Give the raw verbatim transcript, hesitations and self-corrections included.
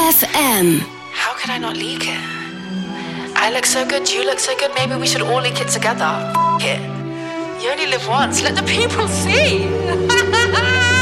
F M. How could I not leak it? I look so good, you look so good, maybe we should all leak it together. F it. You only live once, let the people see.